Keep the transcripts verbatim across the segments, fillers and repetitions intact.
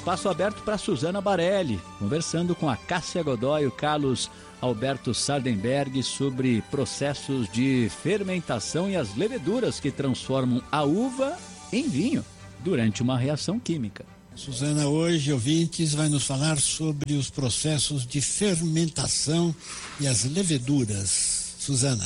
espaço aberto para Suzana Barelli, conversando com a Cássia Godoy e o Carlos Alberto Sardenberg sobre processos de fermentação e as leveduras que transformam a uva em vinho durante uma reação química. Suzana, hoje, ouvintes, vai nos falar sobre os processos de fermentação e as leveduras. Suzana.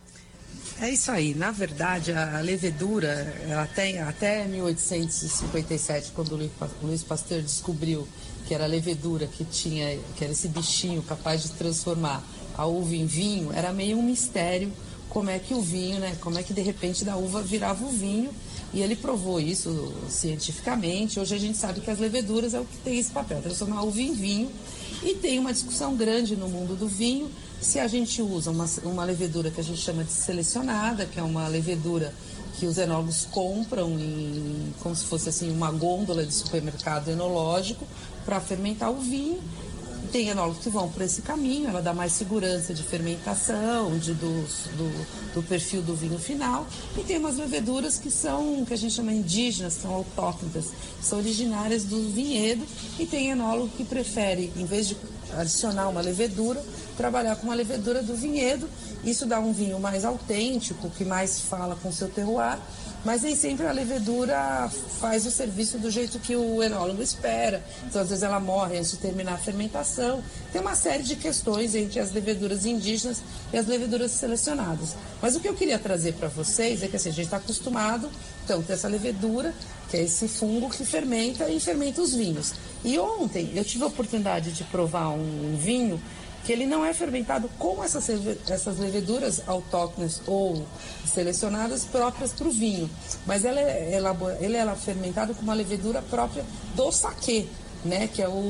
É isso aí. Na verdade, a levedura, ela tem até mil oitocentos e cinquenta e sete, quando o Louis Pasteur descobriu que era a levedura que tinha, que era esse bichinho capaz de transformar a uva em vinho, era meio um mistério como é que o vinho, né, como é que de repente da uva virava o vinho, e ele provou isso cientificamente. Hoje a gente sabe que as leveduras é o que tem esse papel, transformar a uva em vinho, e tem uma discussão grande no mundo do vinho se a gente usa uma, uma levedura que a gente chama de selecionada, que é uma levedura que os enólogos compram em, como se fosse assim uma gôndola de supermercado enológico para fermentar o vinho. Tem enólogos que vão por esse caminho, ela dá mais segurança de fermentação, de, do, do, do perfil do vinho final. E tem umas leveduras que são, que a gente chama indígenas, são autóctones, são originárias do vinhedo, e tem enólogo que prefere, em vez de adicionar uma levedura, trabalhar com uma levedura do vinhedo. Isso dá um vinho mais autêntico, que mais fala com o seu terroir, mas nem sempre a levedura faz o serviço do jeito que o enólogo espera. Então, às vezes, ela morre antes de terminar a fermentação. Tem uma série de questões entre as leveduras indígenas e as leveduras selecionadas. Mas o que eu queria trazer para vocês é que assim, a gente está acostumado, então, ter essa levedura, que é esse fungo que fermenta e fermenta os vinhos. E ontem eu tive a oportunidade de provar um vinho que ele não é fermentado com essas, essas leveduras autóctones ou selecionadas próprias para o vinho, mas ela é, elabora, ele é fermentado com uma levedura própria do saquê, né, que é o,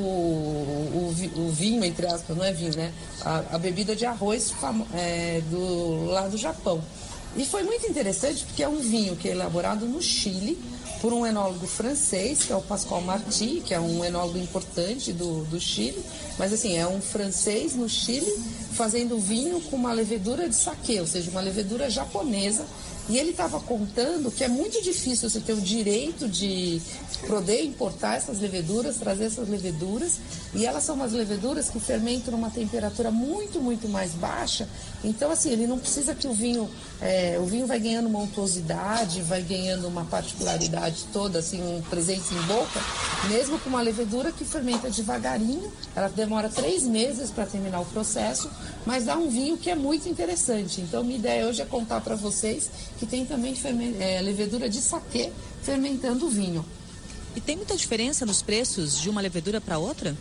o, o vinho, entre aspas, não é vinho, né, a, a bebida de arroz famo, é, do, lá do Japão. E foi muito interessante porque é um vinho que é elaborado no Chile por um enólogo francês, que é o Pascal Marty, que é um enólogo importante do, do Chile, mas assim, é um francês no Chile fazendo vinho com uma levedura de saquê, ou seja, uma levedura japonesa. E ele estava contando que é muito difícil você ter o direito de poder importar essas leveduras, trazer essas leveduras, e elas são umas leveduras que fermentam numa temperatura muito, muito mais baixa. Então, assim, ele não precisa que o vinho, é, o vinho vai ganhando uma untuosidade, vai ganhando uma particularidade toda, assim, um presente em boca, mesmo com uma levedura que fermenta devagarinho. Ela demora três meses para terminar o processo, mas dá um vinho que é muito interessante. Então, minha ideia hoje é contar para vocês que tem também é, levedura de saquê fermentando o vinho. E tem muita diferença nos preços de uma levedura para outra?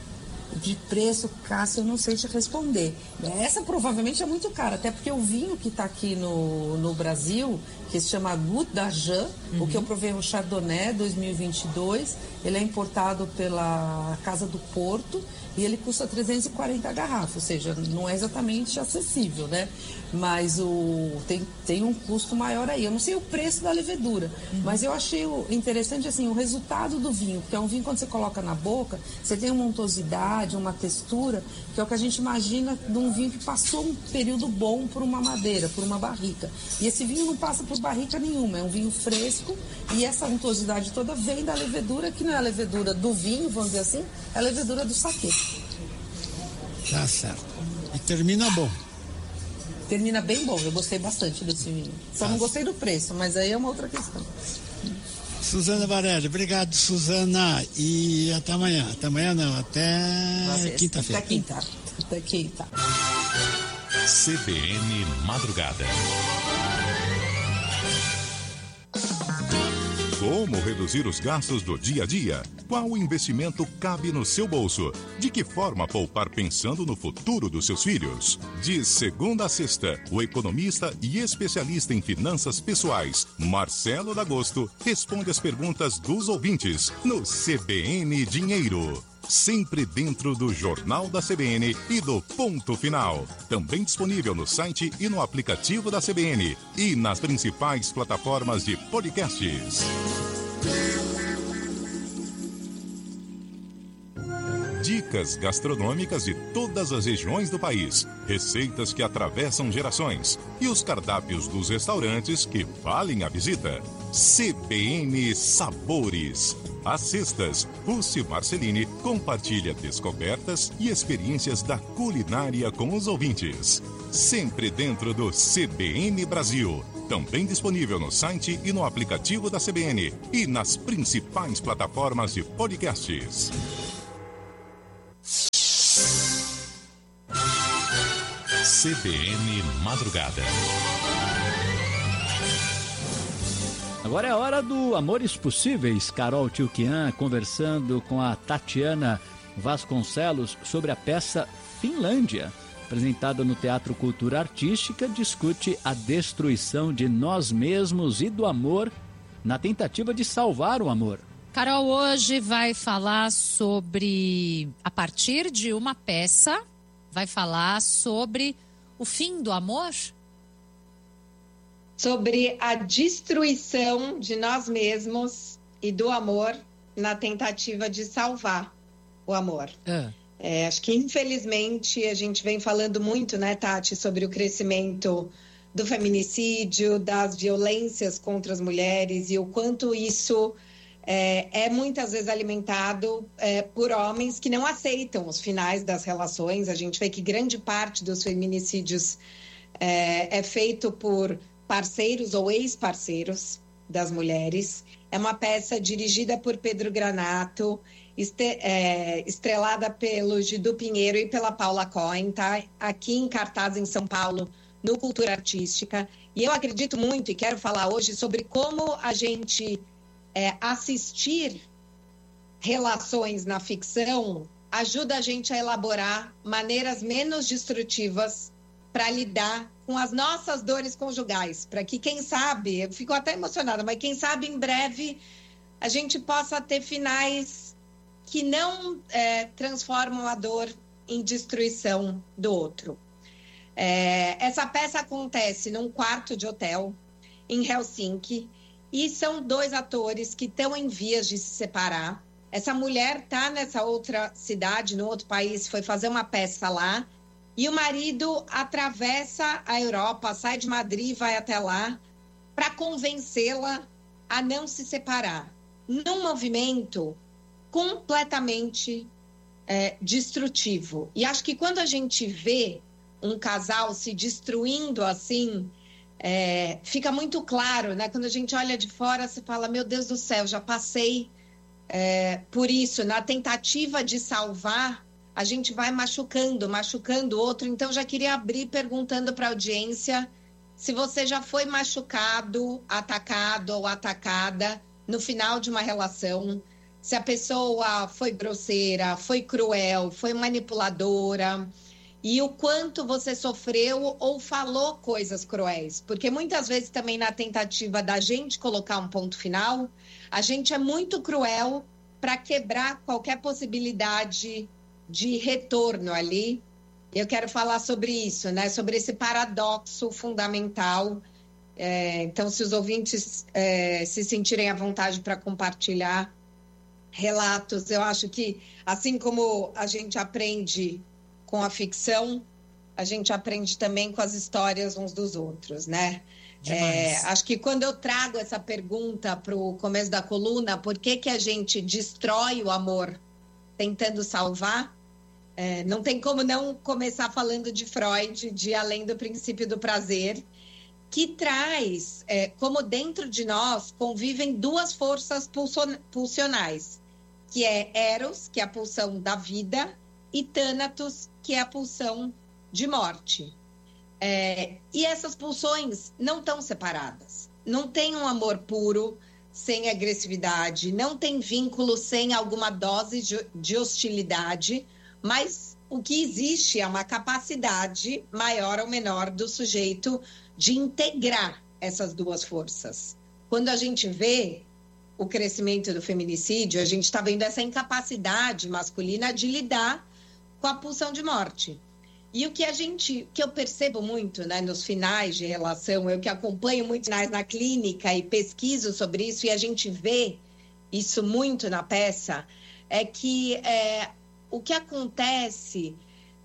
De preço, Cássia, eu não sei te responder. Essa provavelmente é muito cara, até porque o vinho que está aqui no, no Brasil, que se chama Goutte d'Argent, uhum. o que eu provei é o Chardonnay dois mil e vinte e dois, ele é importado pela Casa do Porto e ele custa trezentos e quarenta garrafas, ou seja, não é exatamente acessível, né? Mas o, tem, tem um custo maior aí. Eu não sei o preço da levedura, uhum. mas eu achei interessante assim, o resultado do vinho, porque é um vinho quando você coloca na boca, você tem uma untuosidade, uma textura, que é o que a gente imagina de um vinho que passou um período bom por uma madeira, por uma barrica. E esse vinho não passa por barrica nenhuma, é um vinho fresco, e essa untuosidade toda vem da levedura, que não é a levedura do vinho, vamos dizer assim, é a levedura do saquê. Tá certo. E termina bom. Termina bem bom, eu gostei bastante desse vinho. Só tá. Não gostei do preço, mas aí é uma outra questão. Suzana Barelli, obrigado, Suzana, e até amanhã. Até amanhã não, até quinta-feira. Até quinta. Até quinta. C B N Madrugada. Como reduzir os gastos do dia a dia? Qual investimento cabe no seu bolso? De que forma poupar pensando no futuro dos seus filhos? De segunda a sexta, o economista e especialista em finanças pessoais, Marcelo D'Agosto, responde as perguntas dos ouvintes no C B N Dinheiro. Sempre dentro do Jornal da C B N e do Ponto Final. Também disponível no site e no aplicativo da C B N e nas principais plataformas de podcasts. Dicas gastronômicas de todas as regiões do país, receitas que atravessam gerações e os cardápios dos restaurantes que valem a visita. C B N Sabores. Às sextas, Rússi Marcelini compartilha descobertas e experiências da culinária com os ouvintes. Sempre dentro do C B N Brasil. Também disponível no site e no aplicativo da C B N e nas principais plataformas de podcasts. C B N Madrugada. Agora é a hora do Amores Possíveis. Carol Tchoukian conversando com a Tatiana Vasconcelos sobre a peça Finlândia. Apresentada no Teatro Cultura Artística, discute a destruição de nós mesmos e do amor na tentativa de salvar o amor. Carol hoje vai falar sobre, a partir de uma peça, vai falar sobre o fim do amor? Sobre a destruição de nós mesmos e do amor na tentativa de salvar o amor. É. É, acho que, infelizmente, a gente vem falando muito, né, Tati, sobre o crescimento do feminicídio, das violências contra as mulheres e o quanto isso é, é muitas vezes alimentado é, por homens que não aceitam os finais das relações. A gente vê que grande parte dos feminicídios é, é feito por parceiros ou ex-parceiros das mulheres. É uma peça dirigida por Pedro Granato, Este, é, estrelada pelo Gidu Pinheiro e pela Paula Cohen, tá? Aqui em cartaz em São Paulo, no Cultura Artística. E eu acredito muito e quero falar hoje sobre como a gente é, assistir relações na ficção ajuda a gente a elaborar maneiras menos destrutivas para lidar com as nossas dores conjugais. Para que, quem sabe, eu fico até emocionada, mas quem sabe em breve a gente possa ter finais que não é, transformam a dor em destruição do outro. É, essa peça acontece num quarto de hotel em Helsinki e são dois atores que estão em vias de se separar. Essa mulher está nessa outra cidade, no outro país, foi fazer uma peça lá e o marido atravessa a Europa, sai de Madrid e vai até lá para convencê-la a não se separar. Num movimento completamente é, destrutivo. E acho que quando a gente vê um casal se destruindo assim, é, fica muito claro, né? Quando a gente olha de fora, você fala, meu Deus do céu, já passei é, por isso. Na tentativa de salvar, a gente vai machucando, machucando o outro. Então, já queria abrir perguntando para a audiência se você já foi machucado, atacado ou atacada no final de uma relação, se a pessoa foi grosseira, foi cruel, foi manipuladora, e o quanto você sofreu ou falou coisas cruéis. Porque muitas vezes também na tentativa da gente colocar um ponto final, a gente é muito cruel para quebrar qualquer possibilidade de retorno ali. Eu quero falar sobre isso, né? Sobre esse paradoxo fundamental. É, então, se os ouvintes é, se sentirem à vontade para compartilhar relatos, eu acho que, assim como a gente aprende com a ficção, a gente aprende também com as histórias uns dos outros, né? É, acho que quando eu trago essa pergunta para o começo da coluna, por que que a gente destrói o amor tentando salvar? É, não tem como não começar falando de Freud, de Além do Princípio do Prazer, que traz é, como dentro de nós convivem duas forças pulsionais, que é Eros, que é a pulsão da vida, e Thanatos, que é a pulsão de morte. É, e essas pulsões não estão separadas. Não tem um amor puro sem agressividade, não tem vínculo sem alguma dose de, de hostilidade, mas o que existe é uma capacidade maior ou menor do sujeito de integrar essas duas forças. Quando a gente vê o crescimento do feminicídio, a gente está vendo essa incapacidade masculina de lidar com a pulsão de morte. E o que a gente, que eu percebo muito, né, nos finais de relação, eu que acompanho muitos finais na clínica e pesquiso sobre isso, e a gente vê isso muito na peça, é que é, o que acontece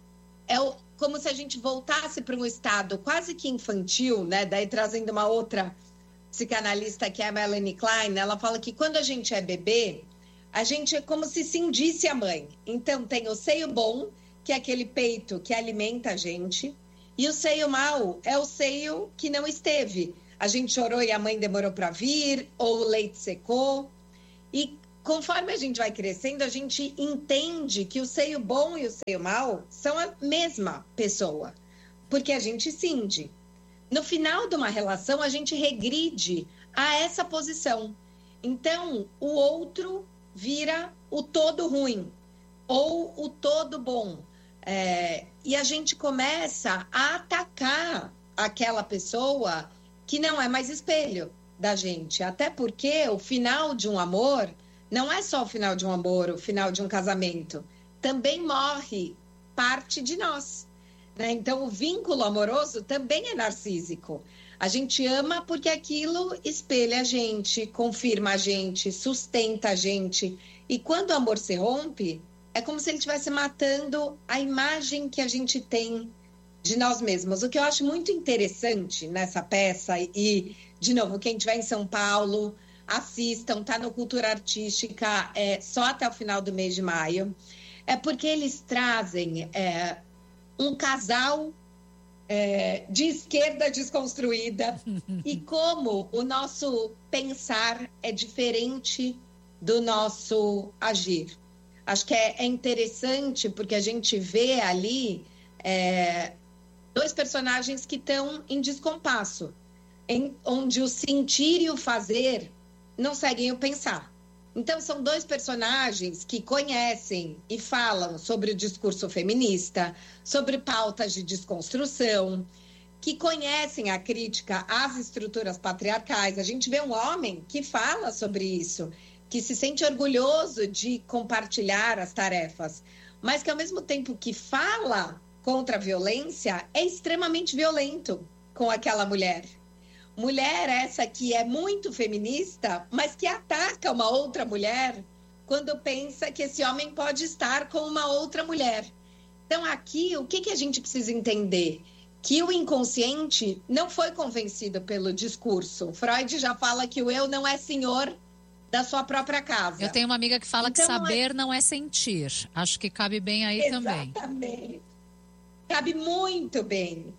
é o, como se a gente voltasse para um estado quase que infantil, né, daí trazendo uma outra psicanalista, que é a Melanie Klein, ela fala que quando a gente é bebê, a gente é como se cindisse a mãe. Então, tem o seio bom, que é aquele peito que alimenta a gente, e o seio mau é o seio que não esteve. A gente chorou e a mãe demorou para vir, ou o leite secou. E conforme a gente vai crescendo, a gente entende que o seio bom e o seio mau são a mesma pessoa, porque a gente cinde. No final de uma relação, a gente regride a essa posição. Então, o outro vira o todo ruim ou o todo bom. É, e a gente começa a atacar aquela pessoa que não é mais espelho da gente. Até porque o final de um amor não é só o final de um amor, o final de um casamento. Também morre parte de nós, né? Então, o vínculo amoroso também é narcísico. A gente ama porque aquilo espelha a gente, confirma a gente, sustenta a gente. E quando o amor se rompe, é como se ele estivesse matando a imagem que a gente tem de nós mesmos. O que eu acho muito interessante nessa peça, e, de novo, quem estiver em São Paulo, assistam, tá no Cultura Artística, é, só até o final do mês de maio, é porque eles trazem é, um casal é, de esquerda desconstruída e como o nosso pensar é diferente do nosso agir. Acho que é, é interessante porque a gente vê ali é, dois personagens que estão em descompasso, em, onde o sentir e o fazer não seguem o pensar. Então, são dois personagens que conhecem e falam sobre o discurso feminista, sobre pautas de desconstrução, que conhecem a crítica às estruturas patriarcais. A gente vê um homem que fala sobre isso, que se sente orgulhoso de compartilhar as tarefas, mas que, ao mesmo tempo que fala contra a violência, é extremamente violento com aquela mulher. Mulher essa que é muito feminista, mas que ataca uma outra mulher quando pensa que esse homem pode estar com uma outra mulher. Então, aqui, o que, que a gente precisa entender? Que o inconsciente não foi convencido pelo discurso. Freud já fala que o eu não é senhor da sua própria casa. Eu tenho uma amiga que fala então, que saber não é... não é sentir. Acho que cabe bem aí Exatamente. também. Exatamente. Cabe muito bem.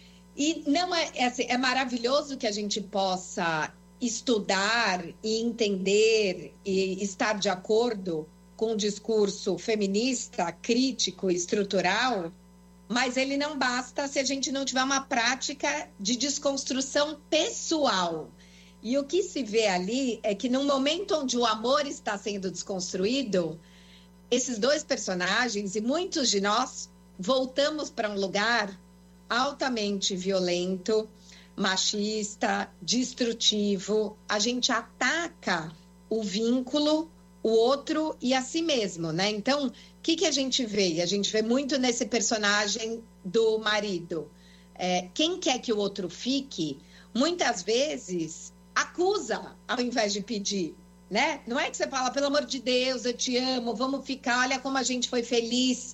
E não é, é, assim, é maravilhoso que a gente possa estudar e entender e estar de acordo com o discurso feminista, crítico e estrutural, mas ele não basta se a gente não tiver uma prática de desconstrução pessoal. E o que se vê ali é que no momento onde o amor está sendo desconstruído, esses dois personagens e muitos de nós voltamos para um lugar altamente violento, machista, destrutivo. A gente ataca o vínculo, o outro e a si mesmo, né? Então, o que, que a gente vê? A gente vê muito nesse personagem do marido. É, quem quer que o outro fique, muitas vezes acusa ao invés de pedir, né? Não é que você fala, pelo amor de Deus, eu te amo, vamos ficar, olha como a gente foi feliz.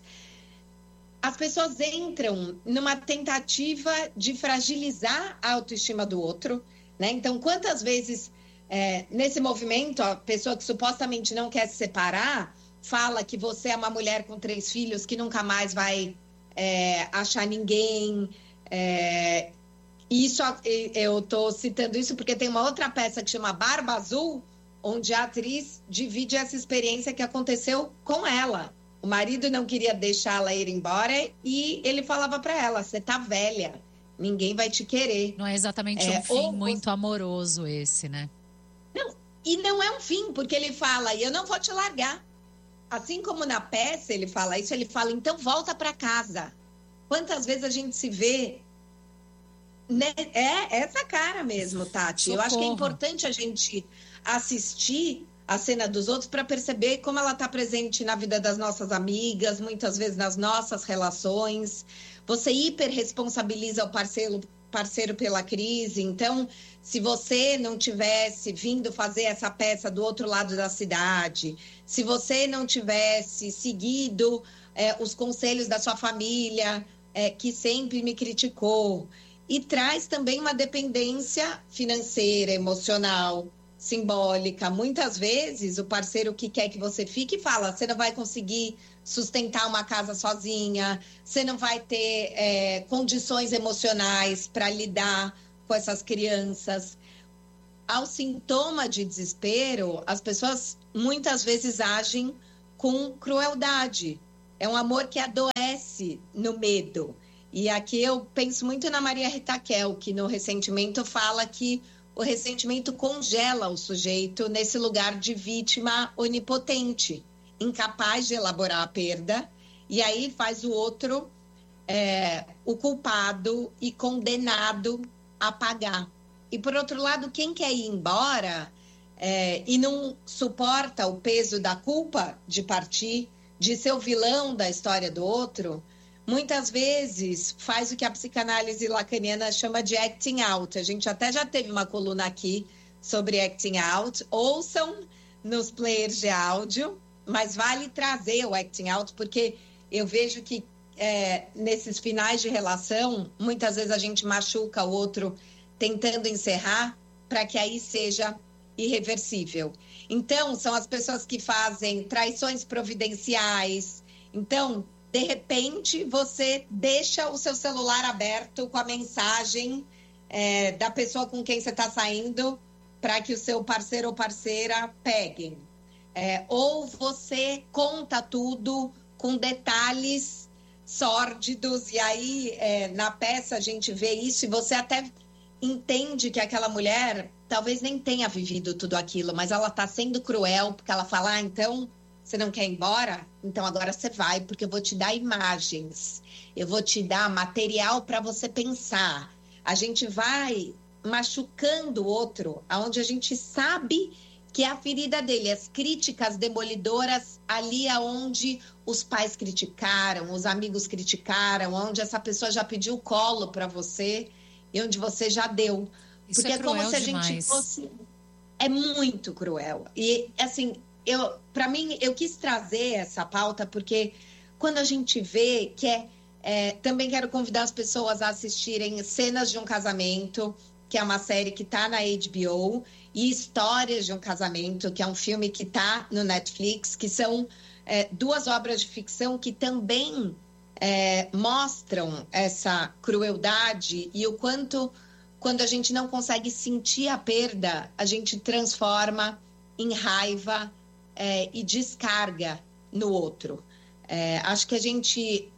As pessoas entram numa tentativa de fragilizar a autoestima do outro, né? Então, quantas vezes é, nesse movimento a pessoa que supostamente não quer se separar fala que você é uma mulher com três filhos que nunca mais vai é, achar ninguém. É, isso, eu estou citando isso porque tem uma outra peça que chama Barba Azul, onde a atriz divide essa experiência que aconteceu com ela. O marido não queria deixá-la ir embora e ele falava para ela, você tá velha, ninguém vai te querer. Não é exatamente é, um fim muito você... amoroso esse, né? Não, e não é um fim, porque ele fala, eu não vou te largar. Assim como na peça ele fala isso, ele fala, então volta para casa. Quantas vezes a gente se vê... Né? É essa cara mesmo, Tati. Socorro. Eu acho que é importante a gente assistir a cena dos outros para perceber como ela está presente na vida das nossas amigas, muitas vezes nas nossas relações. Você hiperresponsabiliza o parceiro, parceiro pela crise. Então, se você não tivesse vindo fazer essa peça do outro lado da cidade, se você não tivesse seguido é, os conselhos da sua família, é, que sempre me criticou, e traz também uma dependência financeira, emocional, simbólica. Muitas vezes o parceiro que quer que você fique fala: você não vai conseguir sustentar uma casa sozinha, você não vai ter é, condições emocionais para lidar com essas crianças. Ao sintoma de desespero, as pessoas muitas vezes agem com crueldade. É um amor que adoece no medo. E aqui eu penso muito na Maria Rita Kell, que no Ressentimento fala que o ressentimento congela o sujeito nesse lugar de vítima onipotente, incapaz de elaborar a perda, e aí faz o outro é, o culpado e condenado a pagar. E, por outro lado, quem quer ir embora é, e não suporta o peso da culpa de partir, de ser o vilão da história do outro, muitas vezes faz o que a psicanálise lacaniana chama de acting out. A gente até já teve uma coluna aqui sobre acting out. Ouçam nos players de áudio, mas vale trazer o acting out, porque eu vejo que é, nesses finais de relação, muitas vezes a gente machuca o outro tentando encerrar para que aí seja irreversível. Então, são as pessoas que fazem traições providenciais. Então, de repente, você deixa o seu celular aberto com a mensagem é, da pessoa com quem você está saindo para que o seu parceiro ou parceira peguem. É, ou você conta tudo com detalhes sórdidos, e aí é, na peça a gente vê isso, e você até entende que aquela mulher talvez nem tenha vivido tudo aquilo, mas ela está sendo cruel, porque ela fala: ah, então você não quer ir embora? Então agora você vai, porque eu vou te dar imagens, eu vou te dar material para você pensar. A gente vai machucando o outro, aonde a gente sabe que é a ferida dele, as críticas demolidoras ali aonde os pais criticaram, os amigos criticaram, onde essa pessoa já pediu colo para você e onde você já deu. Isso porque é, é como se a demais. gente fosse... É muito cruel. E, assim, eu, para mim, eu quis trazer essa pauta porque quando a gente vê que é, é... Também quero convidar as pessoas a assistirem Cenas de um Casamento, que é uma série que está na H B O, e Histórias de um Casamento, que é um filme que está no Netflix, que são é, duas obras de ficção que também é, mostram essa crueldade e o quanto, quando a gente não consegue sentir a perda, a gente transforma em raiva é, e descarga no outro. É, acho que a gente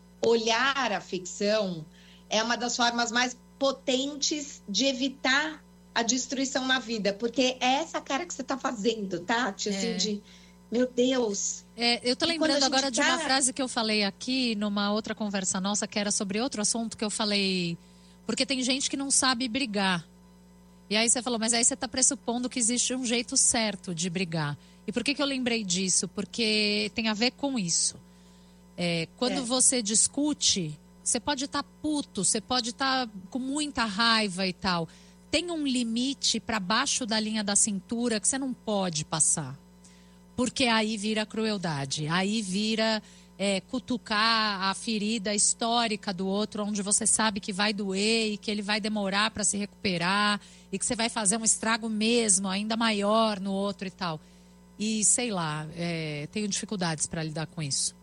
olhar a ficção é uma das formas mais potentes de evitar a destruição na vida, porque é essa cara que você tá fazendo, Tati, assim, é. de, meu Deus. É, eu tô lembrando agora de uma tá... frase que eu falei aqui numa outra conversa nossa, que era sobre outro assunto que eu falei, porque tem gente que não sabe brigar. E aí você falou, mas aí você tá pressupondo que existe um jeito certo de brigar. E por que que eu lembrei disso? Porque tem a ver com isso. É, quando é. você discute, você pode estar tá puto, você pode estar tá com muita raiva e tal. Tem um limite para baixo da linha da cintura que você não pode passar. Porque aí vira crueldade. Aí vira é, cutucar a ferida histórica do outro, onde você sabe que vai doer e que ele vai demorar para se recuperar e que você vai fazer um estrago mesmo, ainda maior no outro e tal. E sei lá, é, tenho dificuldades para lidar com isso.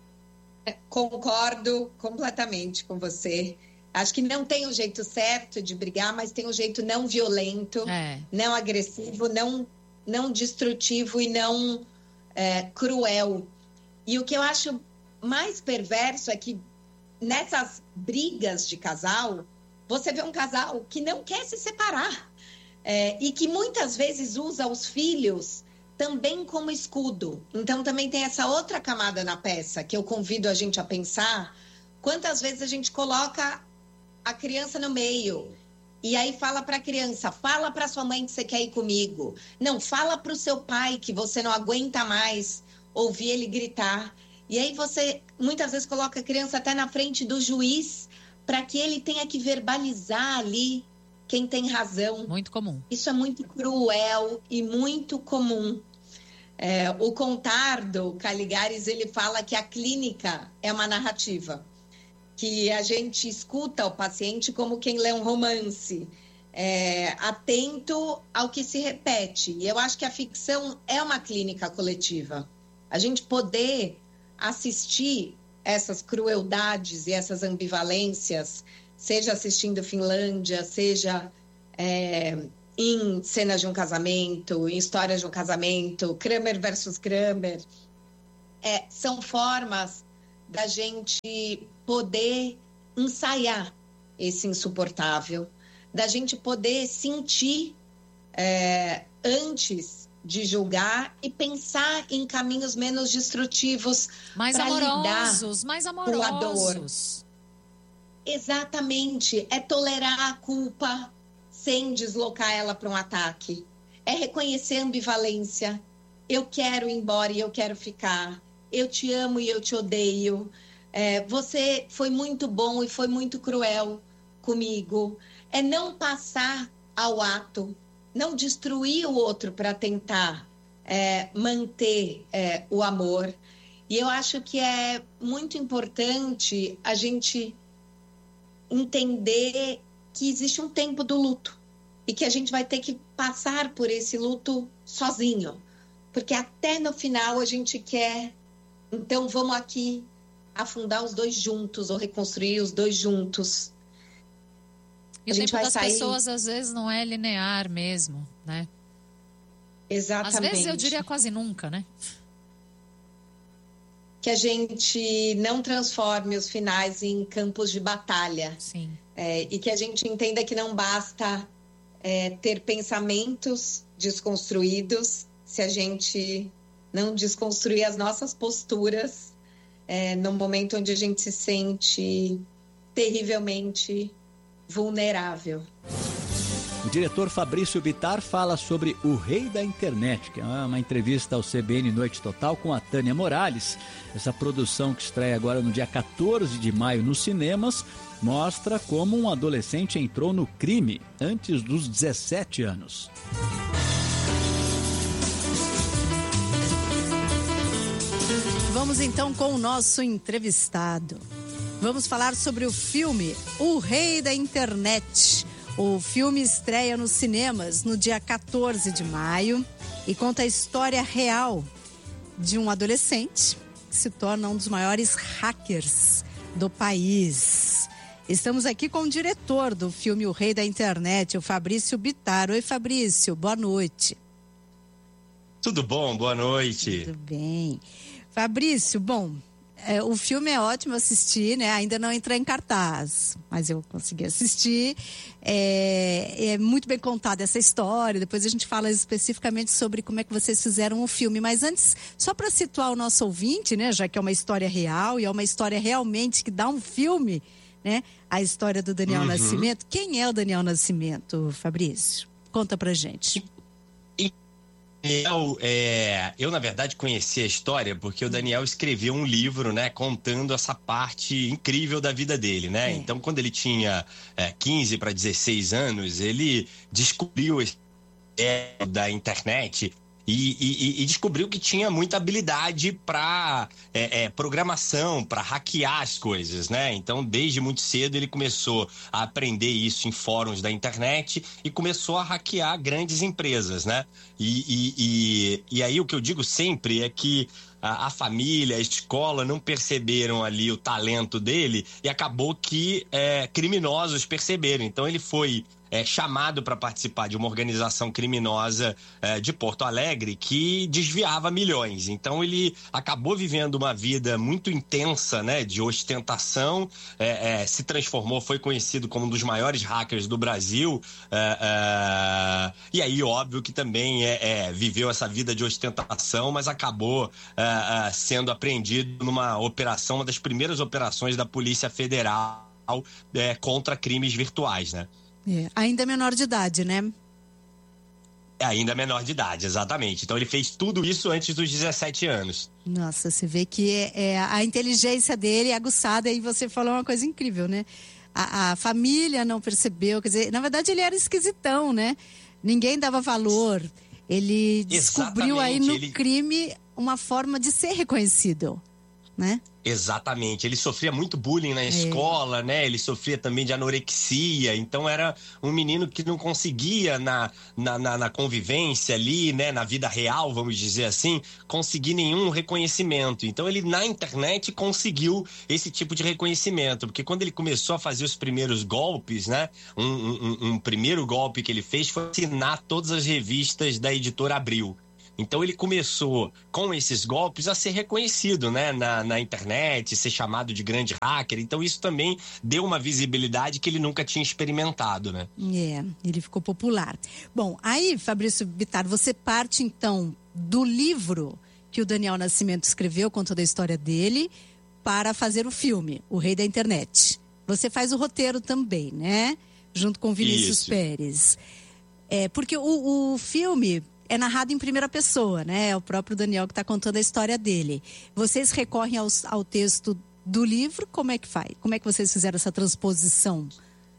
Concordo completamente com você. Acho que não tem o jeito certo de brigar, mas tem um jeito não violento, é. não agressivo, não, não destrutivo e não é, cruel. E o que eu acho mais perverso é que nessas brigas de casal, você vê um casal que não quer se separar é, e que muitas vezes usa os filhos também como escudo. Então também tem essa outra camada na peça que eu convido a gente a pensar. Quantas vezes a gente coloca a criança no meio e aí fala para a criança, fala para sua mãe que você quer ir comigo. Não, fala para o seu pai que você não aguenta mais ouvir ele gritar. E aí você muitas vezes coloca a criança até na frente do juiz para que ele tenha que verbalizar ali quem tem razão. Muito comum. Isso é muito cruel e muito comum. É, o Contardo Caligares, ele fala que a clínica é uma narrativa. que a gente escuta o paciente como quem lê um romance, é, atento ao que se repete. E eu acho que a ficção é uma clínica coletiva. A gente poder assistir essas crueldades e essas ambivalências, seja assistindo Finlândia, seja é, em cenas de um casamento, em histórias de um casamento, Kramer versus Kramer, é, são formas da gente poder ensaiar esse insuportável, da gente poder sentir é, antes de julgar e pensar em caminhos menos destrutivos, mais amorosos, mais amorosos. Com a dor. Exatamente, é tolerar a culpa sem deslocar ela para um ataque, é reconhecer a ambivalência. Eu quero ir embora e eu quero ficar. Eu te amo e eu te odeio. É, você foi muito bom e foi muito cruel comigo. É não passar ao ato, não destruir o outro para tentar é, manter é, o amor. E eu acho que é muito importante a gente entender que existe um tempo do luto e que a gente vai ter que passar por esse luto sozinho, porque até no final a gente quer, então vamos aqui afundar os dois juntos ou reconstruir os dois juntos. E o tempo das sair... pessoas às vezes não é linear mesmo, né? Exatamente. Às vezes eu diria quase nunca, né? Que a gente não transforme os finais em campos de batalha. Sim. É, e que a gente entenda que não basta é, ter pensamentos desconstruídos se a gente não desconstruir as nossas posturas é, num momento onde a gente se sente terrivelmente vulnerável. O diretor Fabrício Bittar fala sobre O Rei da Internet, que é uma entrevista ao C B N Noite Total com a Tânia Morales. Essa produção, que estreia agora no dia quatorze de maio nos cinemas, mostra como um adolescente entrou no crime antes dos dezessete anos. Vamos então com o nosso entrevistado. Vamos falar sobre o filme O Rei da Internet. O filme estreia nos cinemas no dia quatorze de maio e conta a história real de um adolescente que se torna um dos maiores hackers do país. Estamos aqui com o diretor do filme O Rei da Internet, o Fabrício Bittar. Oi, Fabrício, boa noite. Tudo bom? Boa noite. Tudo bem. Fabrício, bom, é, o filme é ótimo assistir, né? Ainda não entrei em cartaz, mas eu consegui assistir. É, é muito bem contada essa história. Depois a gente fala especificamente sobre como é que vocês fizeram o filme. Mas antes, só para situar o nosso ouvinte, né? Já que é uma história real e é uma história realmente que dá um filme, né? A história do Daniel uhum. Nascimento. Quem é o Daniel Nascimento, Fabrício? Conta pra gente. Daniel, é, eu, na verdade, conheci a história porque o Daniel escreveu um livro, né, contando essa parte incrível da vida dele, né? É. Então, quando ele tinha é, quinze para dezesseis anos, ele descobriu esse da internet e, e, e descobriu que tinha muita habilidade para é, é, programação, para hackear as coisas, né? Então, desde muito cedo, ele começou a aprender isso em fóruns da internet e começou a hackear grandes empresas, né? E, e, e, e aí o que eu digo sempre é que a, a família, a escola não perceberam ali o talento dele e acabou que é, criminosos perceberam. Então, ele foi É, chamado para participar de uma organização criminosa é, de Porto Alegre que desviava milhões. Então ele acabou vivendo uma vida muito intensa, né, de ostentação, é, é, se transformou, foi conhecido como um dos maiores hackers do Brasil, é, é, e aí óbvio que também é, é, viveu essa vida de ostentação, mas acabou é, é, sendo apreendido numa operação, uma das primeiras operações da Polícia Federal é, contra crimes virtuais, né? É, ainda menor de idade, né? É ainda menor de idade, exatamente. Então ele fez tudo isso antes dos dezessete anos. Nossa, você vê que é, é, a inteligência dele é aguçada e você falou uma coisa incrível, né? A, a família não percebeu, quer dizer, na verdade ele era esquisitão, né? Ninguém dava valor. Ele descobriu exatamente, aí no ele... crime uma forma de ser reconhecido. né? Exatamente, ele sofria muito bullying na escola, é. né? Ele sofria também de anorexia, então era um menino que não conseguia na, na, na, na convivência ali, né? Na vida real, vamos dizer assim, conseguir nenhum reconhecimento. Então ele na internet conseguiu esse tipo de reconhecimento, porque quando ele começou a fazer os primeiros golpes, né? Um, um, um primeiro golpe que ele fez foi assinar todas as revistas da editora Abril. Então ele começou com esses golpes a ser reconhecido, né, na, na internet, ser chamado de grande hacker. Então isso também deu uma visibilidade que ele nunca tinha experimentado, né? É, ele ficou popular. Bom, aí, Fabrício Bittar, você parte então do livro que o Daniel Nascimento escreveu, contando a história dele, para fazer o filme, O Rei da Internet. Você faz o roteiro também, né? Junto com Vinícius Isso. Pérez. É, porque o, o filme é narrado em primeira pessoa, né? É o próprio Daniel que está contando a história dele. Vocês recorrem aos, ao texto do livro? Como é que faz? Como é que vocês fizeram essa transposição?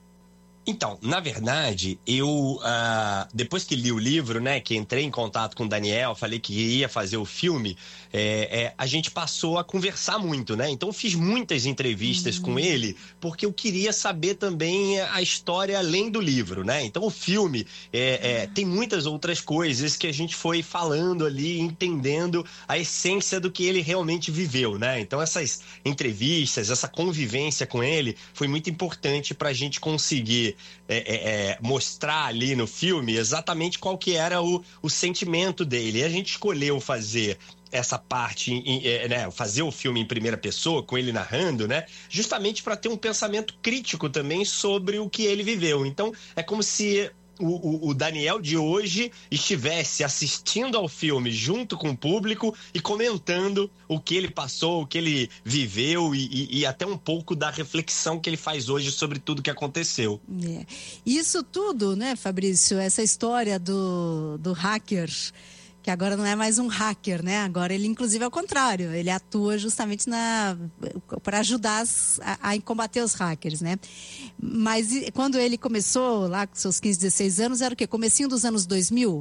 Então, na verdade, eu, uh, depois que li o livro, né, que entrei em contato com o Daniel, falei que ia fazer o filme, é, é, a gente passou a conversar muito, né? Então, eu fiz muitas entrevistas uhum. com ele, porque eu queria saber também a história além do livro, né? Então, o filme é, é, tem muitas outras coisas que a gente foi falando ali, entendendo a essência do que ele realmente viveu, né? Então, essas entrevistas, essa convivência com ele foi muito importante para a gente conseguir É, é, é, mostrar ali no filme exatamente qual que era o, o sentimento dele. E a gente escolheu fazer essa parte, em, é, né, fazer o filme em primeira pessoa, com ele narrando, né, justamente para ter um pensamento crítico também sobre o que ele viveu. Então, é como se O, o, o Daniel de hoje estivesse assistindo ao filme junto com o público e comentando o que ele passou, o que ele viveu e, e, e até um pouco da reflexão que ele faz hoje sobre tudo que aconteceu. É. Isso tudo, né, Fabrício, essa história do, do hacker, que agora não é mais um hacker, né? Agora ele, inclusive, é o contrário. Ele atua justamente na para ajudar as, a, a combater os hackers, né? Mas quando ele começou lá com seus quinze, dezesseis anos, era o quê? Comecinho dos anos dois mil?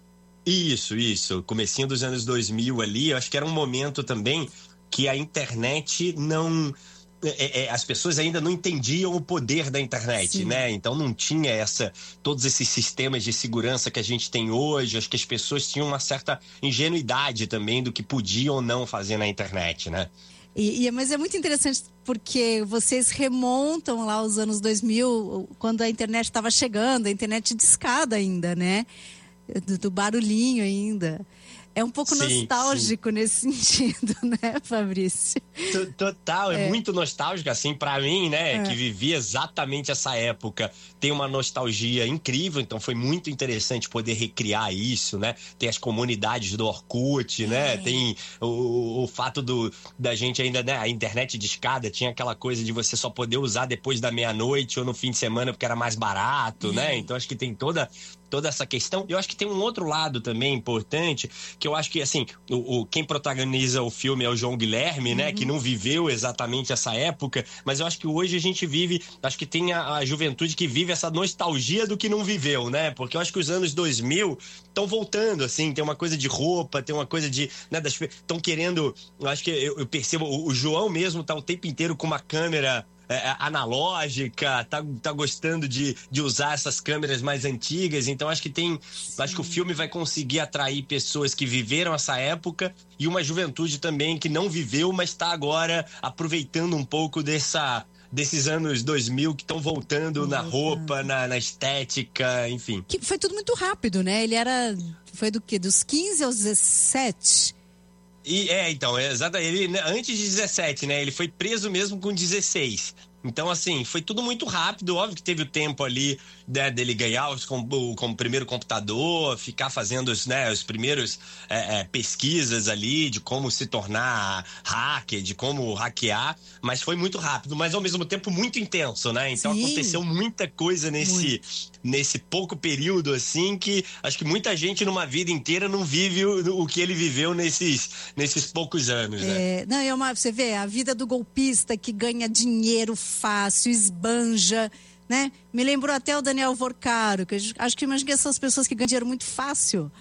Isso, isso. Comecinho dos anos dois mil ali. Eu acho que era um momento também que a internet não... É, é, as pessoas ainda não entendiam o poder da internet, Sim. né? Então não tinha essa, todos esses sistemas de segurança que a gente tem hoje. Acho que as pessoas tinham uma certa ingenuidade também do que podiam ou não fazer na internet, né? E, e, mas é muito interessante porque vocês remontam lá os anos dois mil, quando a internet estava chegando, a internet de escada ainda, né? Do, do barulhinho ainda. É um pouco sim, nostálgico sim. nesse sentido, né, Fabrício? Total, é, é muito nostálgico, assim, pra mim, né, é. que vivi exatamente essa época. Tem uma nostalgia incrível, então foi muito interessante poder recriar isso, né? Tem as comunidades do Orkut, é. né? Tem o, o fato do, da gente ainda, né, a internet de escada tinha aquela coisa de você só poder usar depois da meia-noite ou no fim de semana porque era mais barato, é. né? Então acho que tem toda... toda essa questão. Eu acho que tem um outro lado também importante, que eu acho que, assim, o, o, quem protagoniza o filme é o João Guilherme, uhum. né, que não viveu exatamente essa época, mas eu acho que hoje a gente vive, acho que tem a, a juventude que vive essa nostalgia do que não viveu, né, porque eu acho que os anos dois mil estão voltando, assim, tem uma coisa de roupa, tem uma coisa de, né, das estão querendo, eu acho que eu, eu percebo, o, o João mesmo tá o tempo inteiro com uma câmera É, analógica, tá, tá gostando de, de usar essas câmeras mais antigas, então acho que tem, Sim. acho que o filme vai conseguir atrair pessoas que viveram essa época e uma juventude também que não viveu, mas está agora aproveitando um pouco dessa, desses anos dois mil que estão voltando na roupa, na, na estética, enfim. Que foi tudo muito rápido, né? Ele era, foi do quê? Dos quinze aos dezessete? E, é, então, é, exatamente, ele, né, antes de dezessete, né, ele foi preso mesmo com dezesseis. Então, assim, foi tudo muito rápido. Óbvio que teve o tempo ali, né, dele ganhar os, com, o, com o primeiro computador, ficar fazendo os, né, os primeiros é, é, pesquisas ali de como se tornar hacker, de como hackear. Mas foi muito rápido, mas ao mesmo tempo muito intenso, né? Então Sim. aconteceu muita coisa nesse, nesse pouco período, assim, que acho que muita gente numa vida inteira não vive o, o que ele viveu nesses, nesses poucos anos, né? É, não, é uma, você vê, a vida do golpista que ganha dinheiro fácil, esbanja, né? Me lembrou até o Daniel Vorcaro, que eu acho que imagina essas pessoas que ganham dinheiro muito fácil,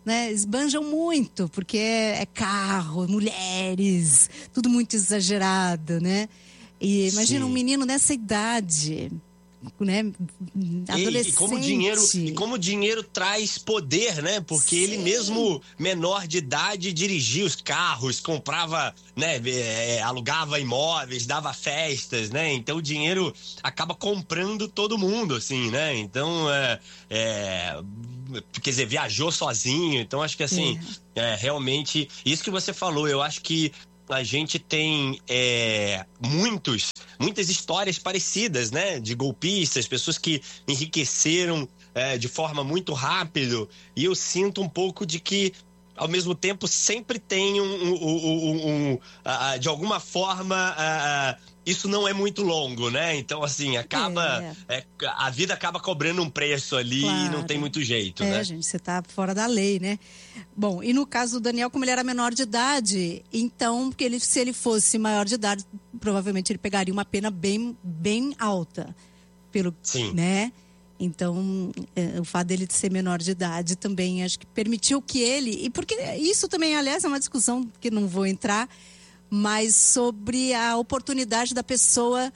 né, esbanjam muito, porque é, é carro, mulheres, tudo muito exagerado, né? E imagina Sim. um menino nessa idade, né, adolescente. E, e como o dinheiro, e como o dinheiro traz poder, né? Porque Sim. ele mesmo, menor de idade, dirigia os carros, comprava, né, é, alugava imóveis, dava festas, né? Então o dinheiro acaba comprando todo mundo, assim, né? Então, é, é, quer dizer, viajou sozinho. Então acho que assim, é. É, realmente, isso que você falou, eu acho que a gente tem é, muitos, muitas histórias parecidas, né? De golpistas, pessoas que enriqueceram é, de forma muito rápida. E eu sinto um pouco de que, ao mesmo tempo, sempre tem um, um, um, um, um uh, de alguma forma, uh, isso não é muito longo, né? Então, assim, acaba, é. É, a vida acaba cobrando um preço ali claro. E não tem muito jeito, é, né? Gente, você tá fora da lei, né? Bom, e no caso do Daniel, como ele era menor de idade, então, porque ele, se ele fosse maior de idade, provavelmente ele pegaria uma pena bem, bem alta. Pelo, Sim. Né? Então, é, o fato dele de ser menor de idade também, acho que permitiu que ele... E porque isso também, aliás, é uma discussão que não vou entrar, mas sobre a oportunidade da pessoa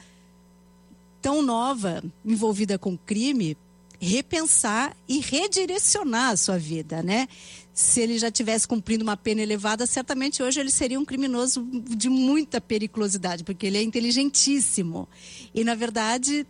tão nova, envolvida com crime, repensar e redirecionar a sua vida, né? Se ele já tivesse cumprindo uma pena elevada, certamente hoje ele seria um criminoso de muita periculosidade, porque ele é inteligentíssimo. E, na verdade,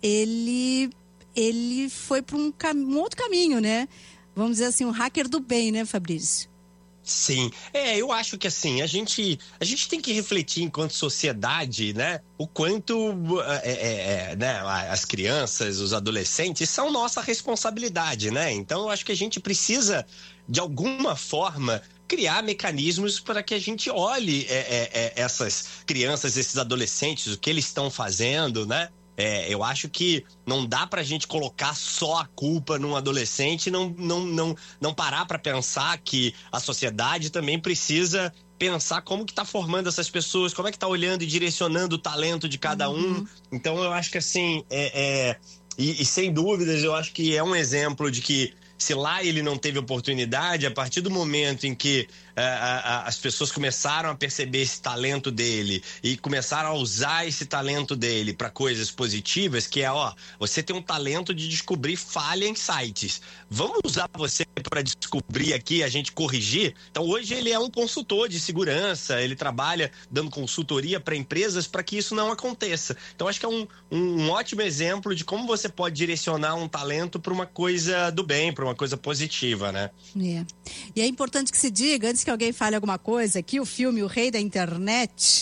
ele, ele foi para um, cam- um outro caminho, né? Vamos dizer assim, um hacker do bem, né, Fabrício? Sim, é, eu acho que assim, a gente, a gente tem que refletir enquanto sociedade, né, o quanto é, é, é, né, as crianças, os adolescentes são nossa responsabilidade, né, então eu acho que a gente precisa, de alguma forma, criar mecanismos para que a gente olhe é, é, é, essas crianças, esses adolescentes, o que eles estão fazendo, né. É, eu acho que não dá pra gente colocar só a culpa num adolescente e não, não, não, não parar pra pensar que a sociedade também precisa pensar como que tá formando essas pessoas, como é que tá olhando e direcionando o talento de cada um. Uhum. Então eu acho que assim, é, é, e, e sem dúvidas eu acho que é um exemplo de que se lá ele não teve oportunidade, a partir do momento em que uh, uh, as pessoas começaram a perceber esse talento dele e começaram a usar esse talento dele para coisas positivas, que é, ó, você tem um talento de descobrir falha em sites. Vamos usar você para descobrir aqui, a gente corrigir? Então, hoje ele é um consultor de segurança, ele trabalha dando consultoria para empresas para que isso não aconteça. Então, acho que é um, um, um ótimo exemplo de como você pode direcionar um talento para uma coisa do bem, para uma coisa positiva, né? É. E é importante que se diga, antes que alguém fale alguma coisa, que o filme O Rei da Internet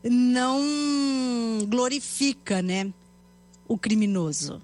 não glorifica, né, o criminoso.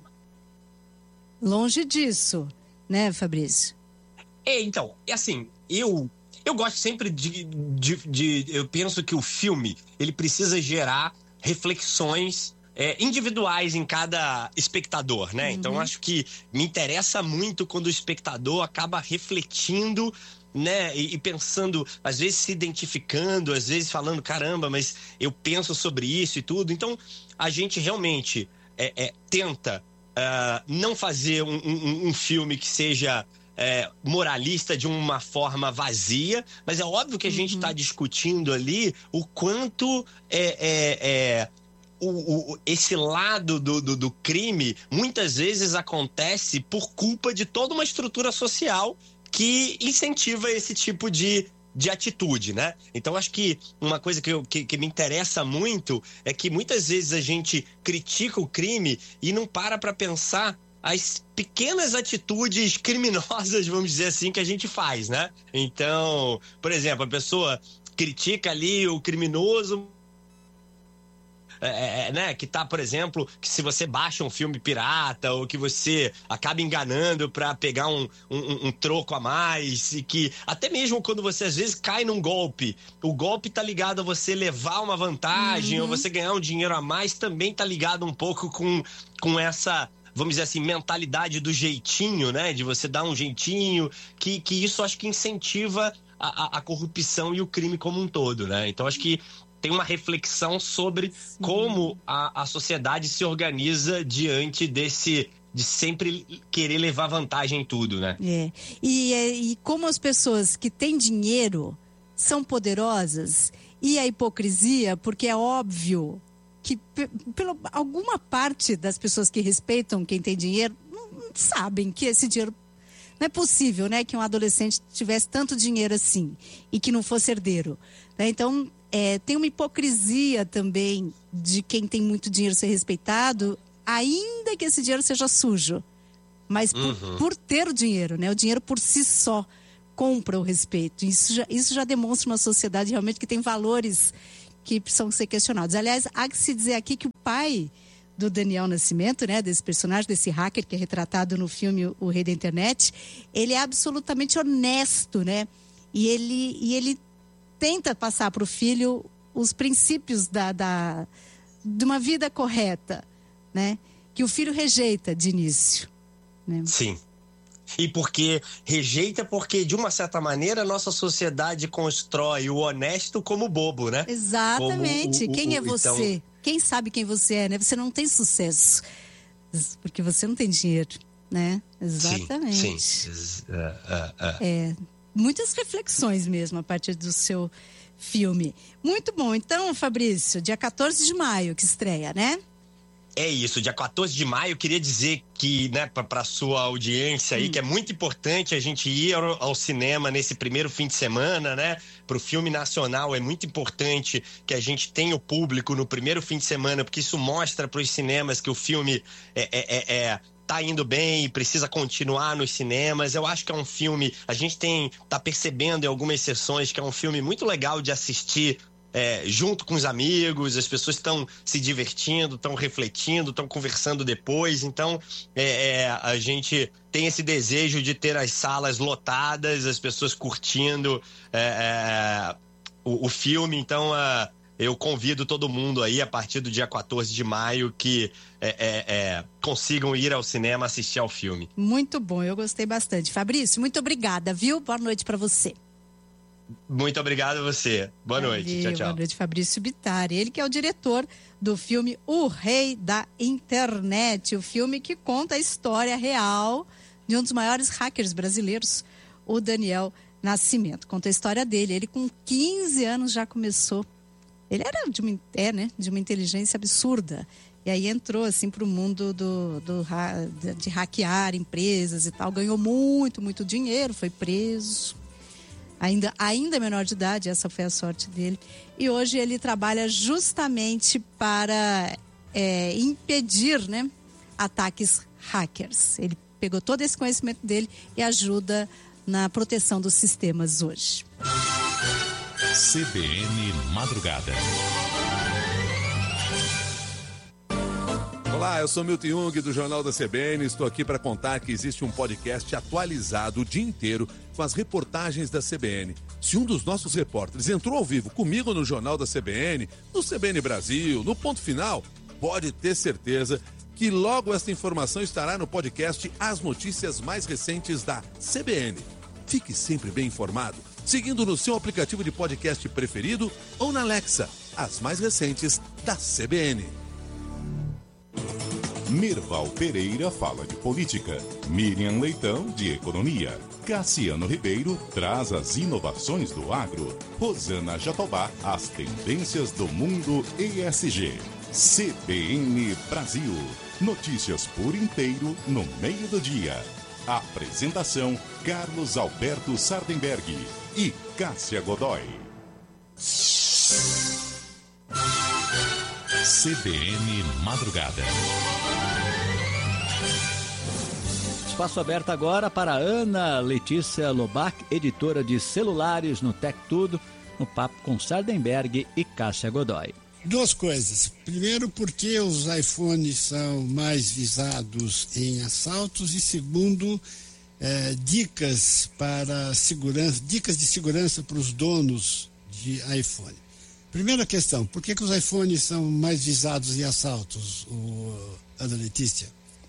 Longe disso, né, Fabrício? É, então, é assim, eu eu gosto sempre de, de, de eu penso que o filme, ele precisa gerar reflexões É, individuais em cada espectador, né? Uhum. Então, acho que me interessa muito quando o espectador acaba refletindo, né? E, e pensando, às vezes se identificando, às vezes falando, caramba, mas eu penso sobre isso e tudo. Então, a gente realmente é, é, tenta uh, não fazer um, um, um filme que seja é, moralista de uma forma vazia, mas é óbvio que a uhum. gente está discutindo ali o quanto é... é, é O, o, esse lado do, do, do crime muitas vezes acontece por culpa de toda uma estrutura social que incentiva esse tipo de, de atitude, né? Então acho que uma coisa que, eu, que, que me interessa muito é que muitas vezes a gente critica o crime e não para para pensar as pequenas atitudes criminosas, vamos dizer assim, que a gente faz, né? Então, por exemplo, a pessoa critica ali o criminoso, É, é, né, que tá, por exemplo, que se você baixa um filme pirata ou que você acaba enganando pra pegar um, um, um troco a mais, e que até mesmo quando você às vezes cai num golpe, o golpe tá ligado a você levar uma vantagem, uhum. ou você ganhar um dinheiro a mais, também tá ligado um pouco com, com essa, vamos dizer assim, mentalidade do jeitinho, né, de você dar um jeitinho, que, que isso acho que incentiva a, a, a corrupção e o crime como um todo, né? Então acho que tem uma reflexão sobre Sim. como a, a sociedade se organiza diante desse, de sempre querer levar vantagem em tudo, né? É. E, e como as pessoas que têm dinheiro são poderosas, e a hipocrisia, porque é óbvio que pela alguma parte das pessoas que respeitam quem tem dinheiro não sabem que esse dinheiro não é possível, né, que um adolescente tivesse tanto dinheiro assim e que não fosse herdeiro, né? Então é, tem uma hipocrisia também de quem tem muito dinheiro ser respeitado, ainda que esse dinheiro seja sujo, mas por, uhum. por ter o dinheiro, né, o dinheiro por si só compra o respeito. Isso já, isso já demonstra uma sociedade realmente que tem valores que precisam ser questionados. Aliás, há que se dizer aqui que o pai do Daniel Nascimento, né, desse personagem, desse hacker que é retratado no filme O Rei da Internet, ele é absolutamente honesto, né? E ele, e ele tenta passar para o filho os princípios da, da, de uma vida correta, né? Que o filho rejeita de início, né? Sim. E porque rejeita, porque de uma certa maneira a nossa sociedade constrói o honesto como bobo, né? Exatamente. O, o, quem o, é você? Então... Quem sabe quem você é, né? Você não tem sucesso porque você não tem dinheiro, né? Exatamente. Sim, sim. Uh, uh, uh. É, muitas reflexões mesmo a partir do seu filme. Muito bom. Então, Fabrício, dia quatorze de maio que estreia, né? É isso, dia quatorze de maio, eu queria dizer que, né, para a sua audiência aí, hum. que é muito importante a gente ir ao, ao cinema nesse primeiro fim de semana, né? Para o filme nacional é muito importante que a gente tenha o público no primeiro fim de semana, porque isso mostra para os cinemas que o filme é, é, é, é tá indo bem e precisa continuar nos cinemas. Eu acho que é um filme, a gente tem, tá percebendo em algumas sessões que é um filme muito legal de assistir. É, junto com os amigos, as pessoas estão se divertindo, estão refletindo, estão conversando depois. Então, é, é, a gente tem esse desejo de ter as salas lotadas, as pessoas curtindo é, é, o, o filme. Então, é, eu convido todo mundo aí, a partir do dia quatorze de maio, que é, é, é, consigam ir ao cinema assistir ao filme. Muito bom, eu gostei bastante. Fabrício, muito obrigada, viu? Boa noite para você. Muito obrigado a você. Boa Valeu, noite. Tchau, tchau. Boa noite, Fabrício Bittari. Ele que é o diretor do filme O Rei da Internet, o filme que conta a história real de um dos maiores hackers brasileiros, o Daniel Nascimento. Conta a história dele. Ele com quinze anos já começou. Ele era de uma, é, né, de uma inteligência absurda. E aí entrou assim para o mundo do, do, de hackear empresas e tal. Ganhou muito, muito dinheiro, foi preso. Ainda, ainda menor de idade, essa foi a sorte dele. E hoje ele trabalha justamente para é, impedir, né, ataques hackers. Ele pegou todo esse conhecimento dele e ajuda na proteção dos sistemas hoje. C B N Madrugada. Olá, eu sou Milton Jung do Jornal da C B N. Estou aqui para contar que existe um podcast atualizado o dia inteiro com as reportagens da C B N. Se um dos nossos repórteres entrou ao vivo comigo no Jornal da C B N, no C B N Brasil, no Ponto Final, pode ter certeza que logo esta informação estará no podcast As Notícias Mais Recentes da C B N. Fique sempre bem informado, seguindo no seu aplicativo de podcast preferido ou na Alexa, as mais recentes da C B N. Mirval Pereira fala de política, Miriam Leitão de economia, Cassiano Ribeiro traz as inovações do agro, Rosana Jatobá as tendências do mundo E S G. C B N Brasil, notícias por inteiro no meio do dia. Apresentação Carlos Alberto Sardenberg e Cássia Godoy. C B N Madrugada. Espaço aberto agora para Ana Letícia Lobac, editora de celulares no Tech Tudo, no papo com Sardenberg e Cássia Godoy. Duas coisas. Primeiro, porque os iPhones são mais visados em assaltos, e segundo, é, dicas para segurança, dicas de segurança para os donos de iPhone. Primeira questão, por que, que os iPhones são mais visados em assaltos, o, Ana Letícia?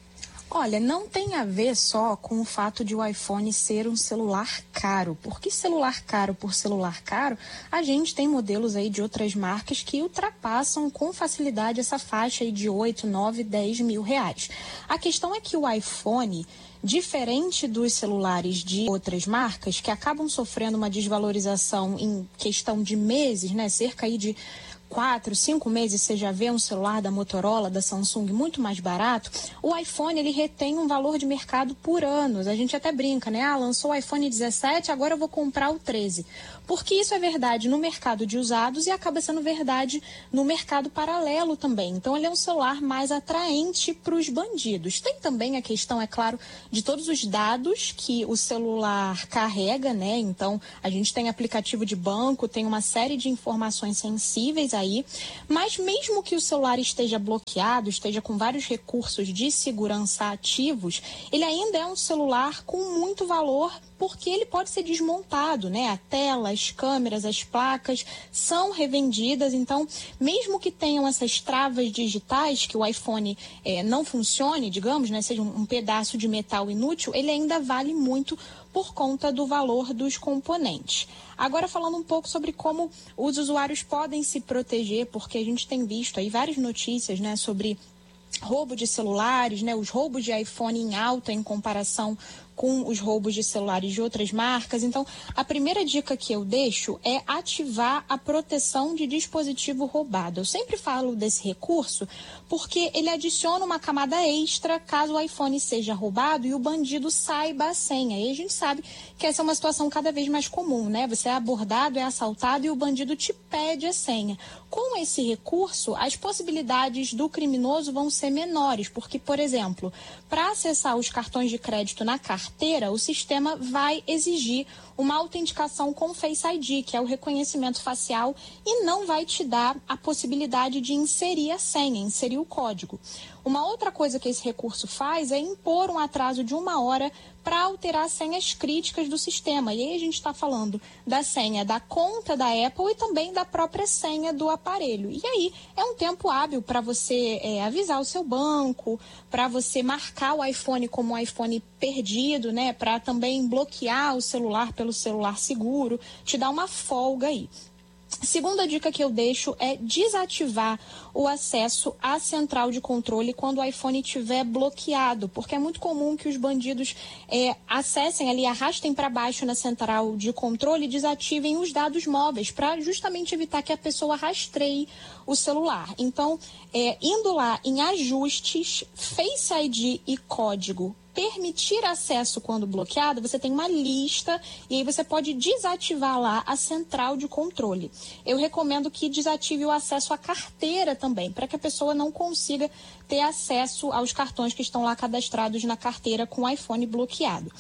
Olha, não tem a ver só com o fato de o iPhone ser um celular caro. Porque celular caro por celular caro, a gente tem modelos aí de outras marcas que ultrapassam com facilidade essa faixa aí de oito, nove, dez mil reais. A questão é que o iPhone, diferente dos celulares de outras marcas, que acabam sofrendo uma desvalorização em questão de meses, né? Cerca aí de quatro, cinco meses você já vê um celular da Motorola, da Samsung muito mais barato. O iPhone, ele retém um valor de mercado por anos. A gente até brinca, né? Ah, lançou o iPhone dezessete, agora eu vou comprar o treze. Porque isso é verdade no mercado de usados e acaba sendo verdade no mercado paralelo também. Então, ele é um celular mais atraente para os bandidos. Tem também a questão, é claro, de todos os dados que o celular carrega, né? Então, a gente tem aplicativo de banco, tem uma série de informações sensíveis aí, mas mesmo que o celular esteja bloqueado, esteja com vários recursos de segurança ativos, ele ainda é um celular com muito valor, porque ele pode ser desmontado, né? A tela, as câmeras, as placas são revendidas, então mesmo que tenham essas travas digitais, que o iPhone eh, não funcione, digamos, né? Seja um, um pedaço de metal inútil, ele ainda vale muito por conta do valor dos componentes. Agora, falando um pouco sobre como os usuários podem se proteger, porque a gente tem visto aí várias notícias, né, sobre roubo de celulares, né, os roubos de iPhone em alta em comparação com os roubos de celulares de outras marcas. Então, a primeira dica que eu deixo é ativar a proteção de dispositivo roubado. Eu sempre falo desse recurso porque ele adiciona uma camada extra caso o iPhone seja roubado e o bandido saiba a senha. E a gente sabe que essa é uma situação cada vez mais comum, né? Você é abordado, é assaltado e o bandido te pede a senha. Com esse recurso, as possibilidades do criminoso vão ser menores, porque, por exemplo, para acessar os cartões de crédito na carteira, o sistema vai exigir uma autenticação com Face I D, que é o reconhecimento facial, e não vai te dar a possibilidade de inserir a senha, inserir o código. Uma outra coisa que esse recurso faz é impor um atraso de uma hora para alterar senhas críticas do sistema. E aí a gente está falando da senha da conta da Apple e também da própria senha do aparelho. E aí é um tempo hábil para você é, avisar o seu banco, para você marcar o iPhone como um iPhone perdido, né? Para também bloquear o celular pelo celular seguro, te dar uma folga aí. Segunda dica que eu deixo é desativar o acesso à central de controle quando o iPhone estiver bloqueado, porque é muito comum que os bandidos é, acessem ali, arrastem para baixo na central de controle e desativem os dados móveis para justamente evitar que a pessoa rastreie o celular. Então, é, indo lá em ajustes, Face I D e código, permitir acesso quando bloqueado, você tem uma lista e aí você pode desativar lá a central de controle. Eu recomendo que desative o acesso à carteira também, para que a pessoa não consiga ter acesso aos cartões que estão lá cadastrados na carteira com o iPhone bloqueado.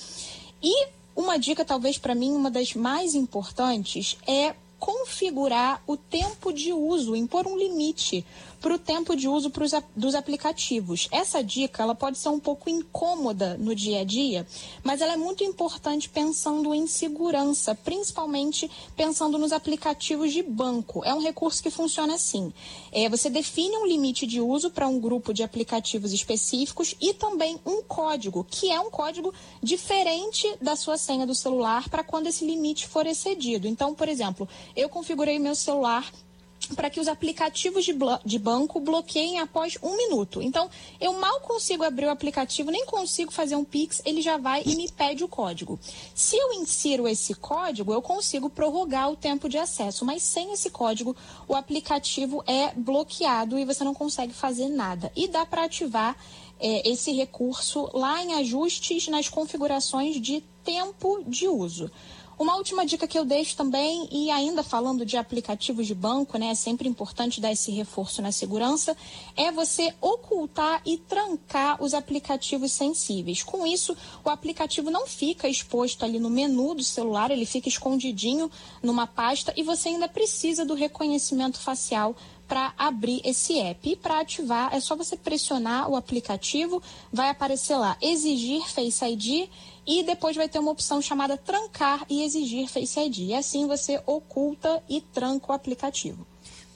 E uma dica, talvez para mim, uma das mais importantes, é configurar o tempo de uso, impor um limite para o tempo de uso pros, dos aplicativos. Essa dica ela pode ser um pouco incômoda no dia a dia, mas ela é muito importante pensando em segurança, principalmente pensando nos aplicativos de banco. É um recurso que funciona assim. É, você define um limite de uso para um grupo de aplicativos específicos e também um código, que é um código diferente da sua senha do celular para quando esse limite for excedido. Então, por exemplo, eu configurei meu celular para que os aplicativos de, de banco bloqueiem após um minuto. Então, eu mal consigo abrir o aplicativo, nem consigo fazer um Pix, ele já vai e me pede o código. Se eu insiro esse código, eu consigo prorrogar o tempo de acesso, mas sem esse código, o aplicativo é bloqueado e você não consegue fazer nada. E dá para ativar é, esse recurso lá em ajustes nas configurações de tempo de uso. Uma última dica que eu deixo também, e ainda falando de aplicativos de banco, né, é sempre importante dar esse reforço na segurança, é você ocultar e trancar os aplicativos sensíveis. Com isso, o aplicativo não fica exposto ali no menu do celular, ele fica escondidinho numa pasta e você ainda precisa do reconhecimento facial para abrir esse app. E para ativar, é só você pressionar o aplicativo, vai aparecer lá, exigir Face I D, e depois vai ter uma opção chamada trancar e exigir Face I D. E assim você oculta e tranca o aplicativo.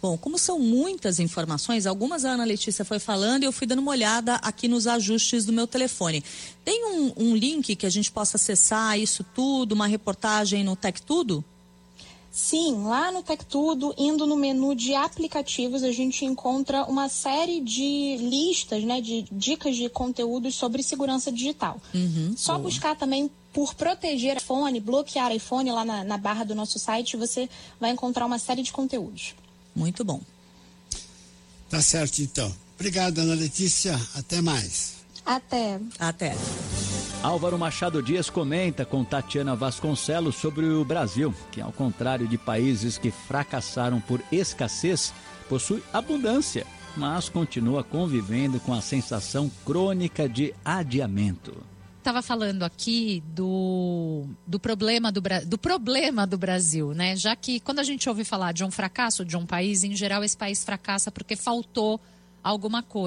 Bom, como são muitas informações, algumas a Ana Letícia foi falando e eu fui dando uma olhada aqui nos ajustes do meu telefone. Tem um, um link que a gente possa acessar isso tudo, uma reportagem no Tec Tudo? Sim, lá no Tec Tudo, indo no menu de aplicativos, a gente encontra uma série de listas, né, de dicas de conteúdos sobre segurança digital. Uhum, Só boa. buscar também por proteger iPhone, bloquear iPhone lá na, na barra do nosso site, você vai encontrar uma série de conteúdos. Muito bom. Tá certo, então. Obrigado, Ana Letícia. Até mais. Até. Até. Álvaro Machado Dias comenta com Tatiana Vasconcelos sobre o Brasil, que ao contrário de países que fracassaram por escassez, possui abundância, mas continua convivendo com a sensação crônica de adiamento. Estava falando aqui do, do, problema do, do problema do Brasil, né? Já que quando a gente ouve falar de um fracasso de um país, em geral esse país fracassa porque faltou alguma coisa.